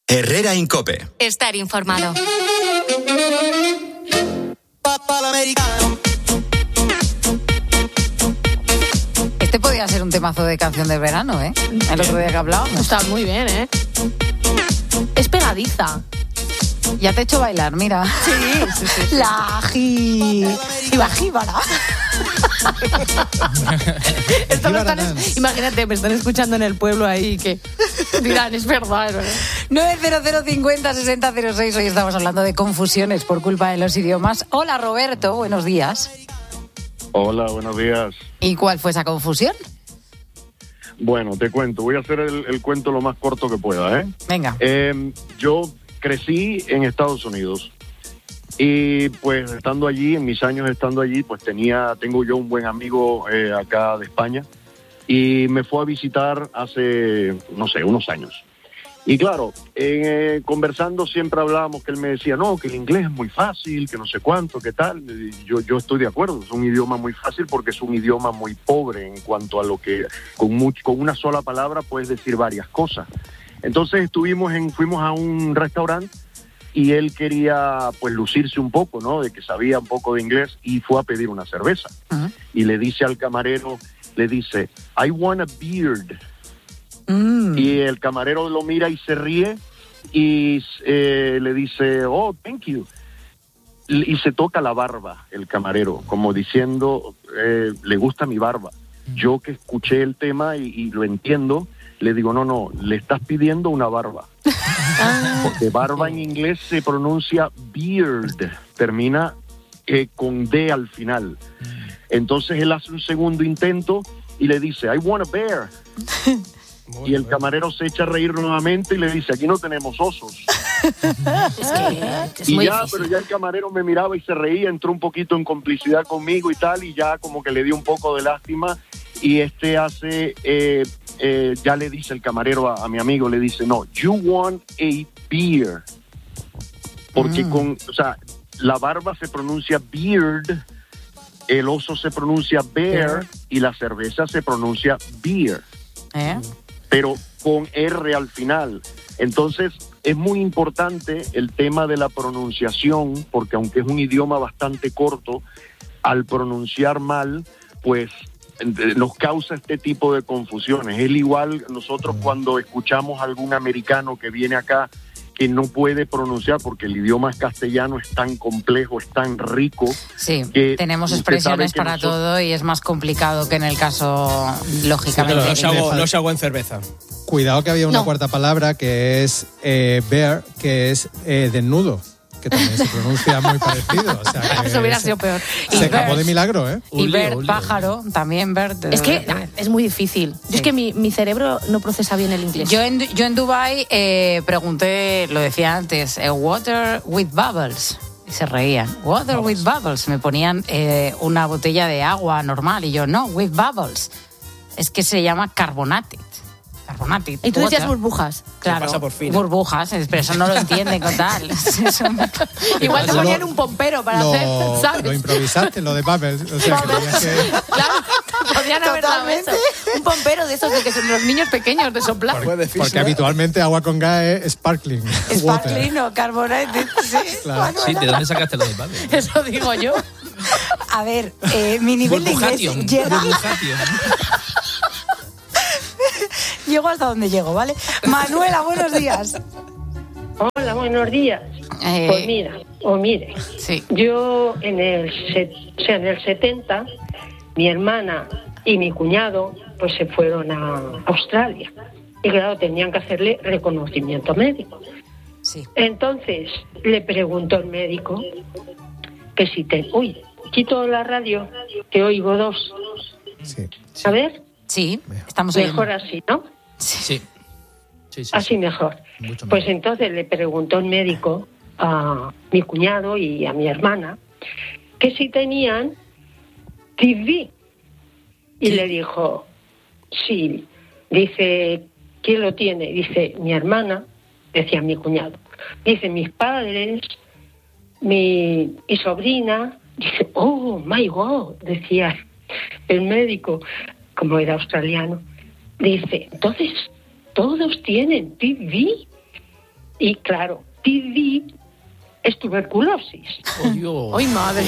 Herrera Incope. Estar informado. Este podría ser un temazo de canción de verano, ¿eh? El otro día que hablábamos. Está muy bien, ¿eh? Es pegadiza. Ya te he hecho bailar, mira. Sí. La jíbara. Esto lo están, imagínate, me están escuchando en el pueblo ahí que dirán, es verdad. 900506006. Hoy estamos hablando de confusiones por culpa de los idiomas. Hola, Roberto, buenos días. Hola, buenos días. ¿Y cuál fue esa confusión? Bueno, te cuento, voy a hacer el cuento lo más corto que pueda, ¿eh? Venga. Yo crecí en Estados Unidos y pues estando allí, en mis años estando allí, pues tengo yo un buen amigo acá de España y me fue a visitar hace, no sé, unos años. Y claro, conversando siempre hablábamos que él me decía, no, que el inglés es muy fácil, que no sé cuánto, qué tal. Yo estoy de acuerdo, es un idioma muy fácil porque es un idioma muy pobre en cuanto a lo que con una sola palabra puedes decir varias cosas. Entonces fuimos a un restaurante y él quería pues lucirse un poco, ¿no? De que sabía un poco de inglés y fue a pedir una cerveza. Uh-huh. Y le dice al camarero, I want a beard. Y el camarero lo mira y se ríe y le dice, oh, thank you. Y se toca la barba el camarero, como diciendo, le gusta mi barba. Yo que escuché el tema y lo entiendo, le digo, no, le estás pidiendo una barba. Porque barba en inglés se pronuncia beard, termina con D al final. Entonces él hace un segundo intento y le dice, I want a bear. Y el camarero se echa a reír nuevamente y le dice, aquí no tenemos osos. Es y muy ya, difícil. pero ya el camarero me miraba y se reía, entró un poquito en complicidad conmigo y tal, y ya como que le dio un poco de lástima, y ya le dice el camarero a mi amigo, le dice, no, you want a beer. Porque la barba se pronuncia beard, el oso se pronuncia bear, y la cerveza se pronuncia beer. Pero con R al final. Entonces, es muy importante el tema de la pronunciación, porque aunque es un idioma bastante corto, al pronunciar mal, pues nos causa este tipo de confusiones. Es igual nosotros cuando escuchamos a algún americano que viene acá que no puede pronunciar porque el idioma castellano es tan complejo, es tan rico. Sí, que tenemos expresiones para todo y es más complicado que en el caso, lógicamente. Sí, no se hago en cerveza. Cuidado que había una cuarta palabra que es bear, que es desnudo, que también se pronuncia muy parecido. O sea, que eso hubiera sido peor. Se escapó de milagro, ¿eh? Y bird, pájaro, también bird. Es que es muy difícil. Sí. Es que mi cerebro no procesa bien el inglés. Yo en Dubái pregunté, lo decía antes, water with bubbles. Y se reían. Water with bubbles. Me ponían una botella de agua normal y yo, no, with bubbles. Es que se llama carbonated. Y tú decías burbujas. Claro, pasa por fin. Burbujas, pero eso no lo entienden con tal. Igual te ponían un pompero para hacer, ¿sabes? Lo improvisaste, lo de Bubbles. O sea, Claro, podrían haber dado eso. Un pompero de esos de que son los niños pequeños de soplar. Porque habitualmente agua con gas es sparkling. Sparkling o carbonated. Sí, claro. Sí, ¿de dónde sacaste lo de Bubbles? Eso digo yo. A ver, mi nivel de inglés llega... Llego hasta donde llego, ¿vale? Manuela, buenos días. Hola, buenos días. Pues mire, sí. Yo en el 70, mi hermana y mi cuñado pues se fueron a Australia. Y claro, tenían que hacerle reconocimiento médico. Sí. Entonces le preguntó el médico que si quito la radio, que oigo dos. Sí. A ver. Sí, estamos mejor oyendo. así, ¿no? Sí. Así mejor. Pues entonces le preguntó el médico a mi cuñado y a mi hermana que si tenían TV. Y le dijo, sí. Dice, ¿quién lo tiene? Dice, mi hermana, decía mi cuñado. Dice, mis padres, mi sobrina. Dice, oh, my God, decía el médico, como era australiano. Dice, entonces, ¿todos tienen TV? Y claro, TB es tuberculosis. ¡Oh, Dios! ¡Ay, madre!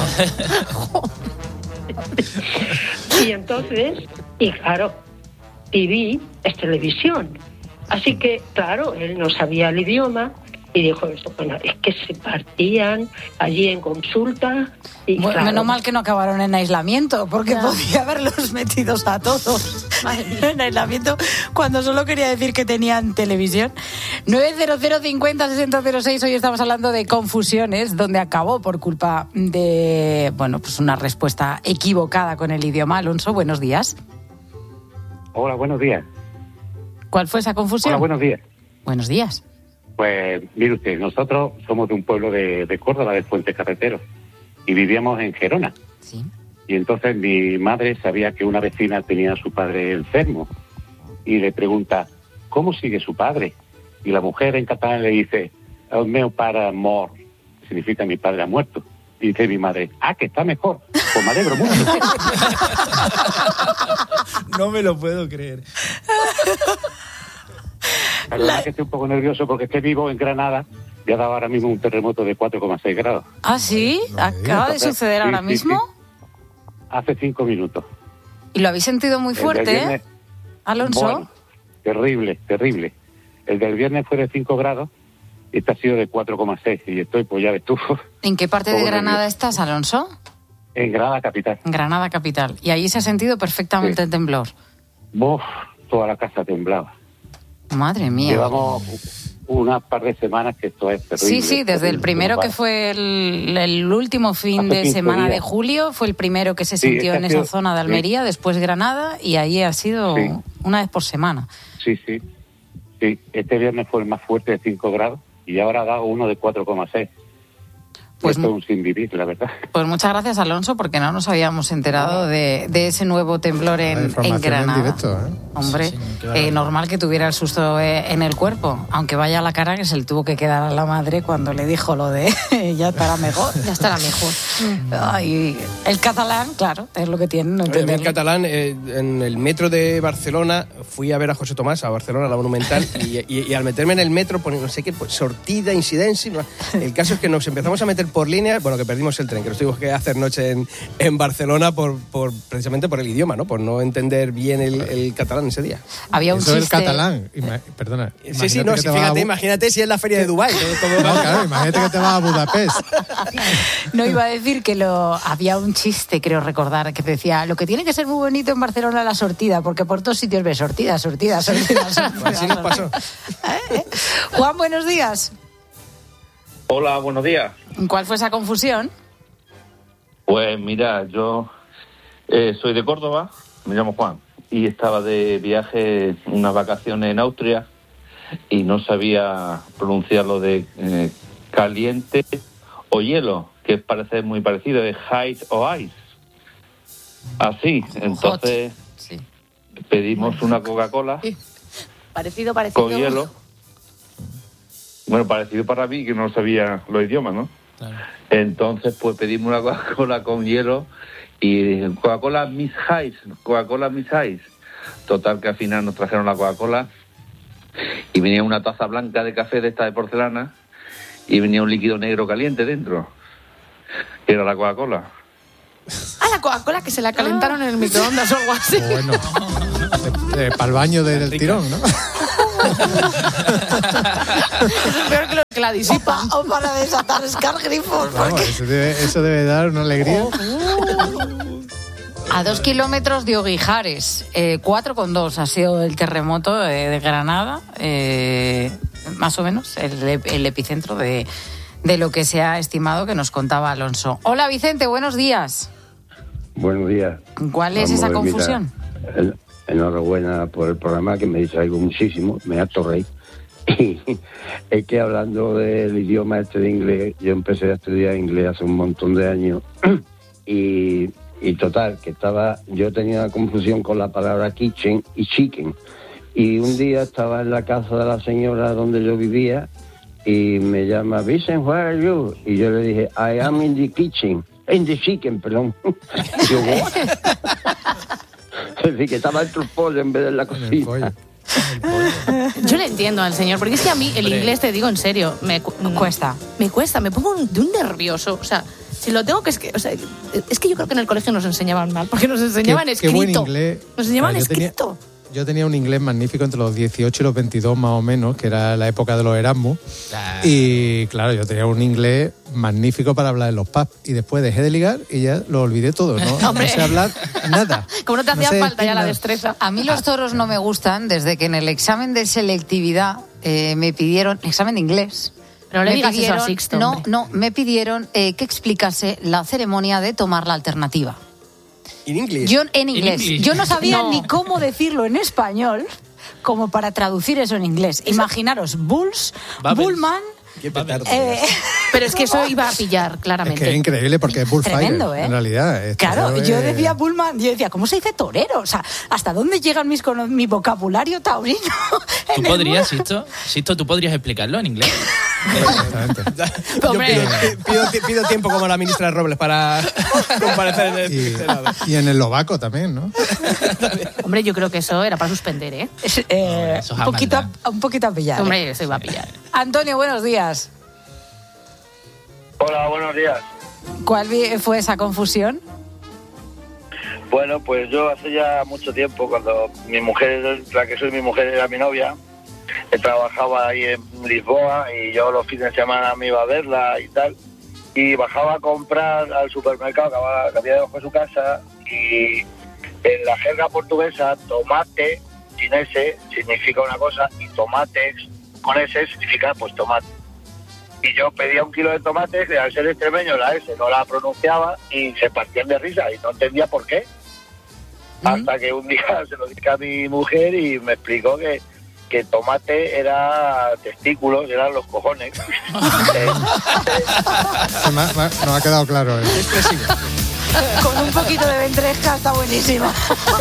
Y entonces, claro, TV es televisión. Así que, claro, él no sabía el idioma y dijo eso. Bueno, es que se partían allí en consulta. Y Bueno, claro, menos mal que no acabaron en aislamiento, porque podía haberlos metidos a todos en aislamiento cuando solo quería decir que tenían televisión. 90050-6006, hoy estamos hablando de confusiones, donde acabó por culpa de, bueno, pues una respuesta equivocada con el idioma. Alonso, buenos días. Hola, buenos días. ¿Cuál fue esa confusión? Hola, buenos días. Buenos días. Pues mire usted, nosotros somos de un pueblo de Córdoba, de Fuentes Carreteros, y vivíamos en Gerona. Sí. Y entonces mi madre sabía que una vecina tenía a su padre enfermo y le pregunta, ¿cómo sigue su padre? Y la mujer en catalán le dice, el meu pare mort, que significa mi padre ha muerto. Y dice mi madre, que está mejor, pues me alegro mucho. No me lo puedo creer. Perdona que estoy un poco nervioso porque es que vivo en Granada y ha dado ahora mismo un terremoto de 4,6 grados. ¿Ah, sí? ¿Acaba de suceder ahora mismo? Sí. Hace 5 minutos. ¿Y lo habéis sentido muy fuerte, viernes, Alonso? Bueno, terrible, terrible. El del viernes fue de 5 grados y este ha sido de 4,6 y estoy, pues ya ves tú. ¿En qué parte de Granada estás, Alonso? En Granada capital. En Granada capital. Y allí se ha sentido perfectamente el temblor. Toda la casa temblaba. Madre mía. Llevamos unas par de semanas que esto es terrible. Sí, desde el primero que fue el último fin de semana de julio, fue el primero que se sintió en esa zona de Almería, después Granada, y ahí ha sido una vez por semana. Sí. Este viernes fue el más fuerte de 5 grados y ahora ha dado uno de 4,6. Pues esto es un sin vivir, la verdad. Pues muchas gracias, Alonso, porque no nos habíamos enterado de ese nuevo temblor en Granada. En directo, Hombre, normal que tuviera el susto en el cuerpo, aunque vaya a la cara que se le tuvo que quedar a la madre cuando le dijo lo de ya estará mejor. Ya estará mejor. Ay, el catalán, claro, es lo que tiene, no entenderlo. El catalán, en el metro de Barcelona, fui a ver a José Tomás, a Barcelona, a la Monumental, y al meterme en el metro, no sé qué, sortida, incidencia. El caso es que nos empezamos a meter por líneas, que perdimos el tren, que nos tuvimos que hacer noche en Barcelona precisamente por el idioma, ¿no? Por no entender bien el catalán ese día. Había un Eso chiste... del catalán, perdona. Imagínate si es la feria de Dubái. Claro, imagínate que te vas a Budapest. No, iba a decir que había un chiste, creo recordar, que decía, lo que tiene que ser muy bonito en Barcelona es la sortida, porque por todos sitios ves sortida. Así nos pasó. Juan, buenos días. Hola, buenos días. ¿Cuál fue esa confusión? Pues mira, yo soy de Córdoba, me llamo Juan, y estaba de viaje unas vacaciones en Austria y no sabía pronunciar lo de caliente o hielo, que parece muy parecido, de hot o ice. Así, entonces pedimos una Coca-Cola Parecido. con hielo. Bueno, parecido para mí, que no sabía los idiomas, ¿no? Claro. Entonces, pues pedimos una Coca-Cola con hielo y Coca-Cola Miss Ice. Total, que al final nos trajeron la Coca-Cola y venía una taza blanca de café de esta de porcelana y venía un líquido negro caliente dentro, que era la Coca-Cola. La Coca-Cola que se la calentaron en el microondas o algo así. Bueno, para el baño del tirón, ¿no? Eso es peor que lo que la disipa. O para desatar grifos. Vamos, eso debe dar una alegría. A 2 kilómetros de Oguijares, 4,2 ha sido el terremoto de Granada, más o menos el epicentro de lo que se ha estimado, que nos contaba Alonso. Hola Vicente, buenos días. Buenos días. ¿Cuál es esa confusión? Enhorabuena por el programa, que me distraigo muchísimo, me harto reír. Y es que hablando del idioma de inglés, yo empecé a estudiar inglés hace un montón de años y total, que yo tenía una confusión con la palabra kitchen y chicken. Y un día estaba en la casa de la señora donde yo vivía y me llama, Vincent, where are you? Y yo le dije, I am in the kitchen. In the chicken, perdón. Yo, es decir, que estaba dentro del pollo en vez de en la cocina. Yo le entiendo al señor, porque es que a mí el inglés, te digo en serio, me cuesta, me pongo de un nervioso, o sea, si lo tengo que... es que yo creo que en el colegio nos enseñaban mal, porque nos enseñaban escrito. Qué buen inglés. Nos enseñaban escrito. Yo tenía un inglés magnífico entre los 18 y los 22 más o menos, que era la época de los Erasmus. Y claro, yo tenía un inglés magnífico para hablar en los pubs. Y después dejé de ligar y ya lo olvidé todo, ¿no? No sé hablar nada. Como no te hacía falta ya la destreza. A mí los toros no me gustan desde que en el examen de selectividad me pidieron, examen de inglés. Pero no le digas eso a Sixto. No, me pidieron que explicase la ceremonia de tomar la alternativa. ¿En inglés? Yo en inglés. Yo no sabía ni cómo decirlo en español como para traducir eso en inglés. Imaginaros, Bulls, Bullman... Qué petardo. Pero es que eso iba a pillar, claramente. Es que es increíble porque es bullfighter, tremendo, en realidad. Claro, yo decía Bullman, yo decía, ¿cómo se dice torero? O sea, ¿hasta dónde llega mi vocabulario taurino? ¿Tú podrías, Sisto, tú podrías explicarlo en inglés? Pido tiempo como la ministra Robles para comparecer en el Senado. Y en el eslovaco también, ¿no? Hombre, yo creo que eso era para suspender, ¿eh? Un poquito a pillar. Hombre, se iba a pillar. Antonio, buenos días. Hola, buenos días. ¿Cuál fue esa confusión? Bueno, pues yo hace ya mucho tiempo, cuando mi mujer, la que soy mi mujer, era mi novia, trabajaba ahí en Lisboa y yo los fines de semana me iba a verla y tal, y bajaba a comprar al supermercado que había debajo de su casa, y en la jerga portuguesa, tomate sin S significa una cosa y tomates con S significa pues tomate. Y yo pedía 1 kilo de tomates, que al ser extremeño la S no la pronunciaba y se partían de risa y no entendía por qué. Hasta que un día se lo dije a mi mujer y me explicó que tomate era testículos, eran los cojones. No ha quedado claro. Expresivo. Con un poquito de ventresca está buenísimo.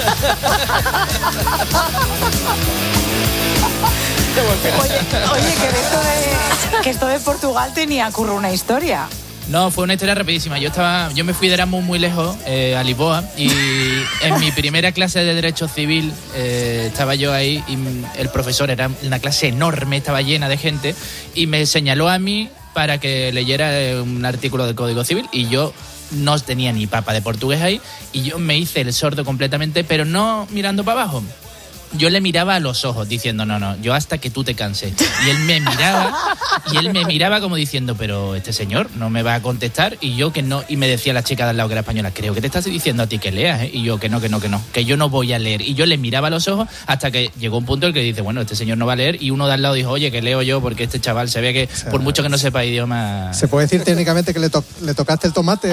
Oye, que esto de Portugal tenía curro una historia. No, fue una historia rapidísima. Yo me fui de Erasmus muy lejos, a Lisboa, y en mi primera clase de Derecho Civil estaba yo ahí y el profesor, era una clase enorme, estaba llena de gente, y me señaló a mí para que leyera un artículo del Código Civil, y yo no tenía ni papa de portugués ahí, y yo me hice el sordo completamente, pero no mirando para abajo. Yo le miraba a los ojos diciendo, no, yo hasta que tú te canses. Y él me miraba como diciendo, pero este señor no me va a contestar. Y yo que no, y me decía la chica de al lado que era española, creo que te estás diciendo a ti que leas, ¿eh? Y yo que no, que yo no voy a leer. Y yo le miraba a los ojos hasta que llegó un punto en el que dice, bueno, este señor no va a leer. Y uno de al lado dijo, oye, que leo yo, porque este chaval se ve que, por mucho que no sepa idioma... ¿Se puede decir técnicamente que le tocaste el tomate?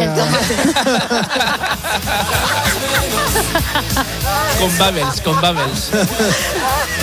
Con Bubbles.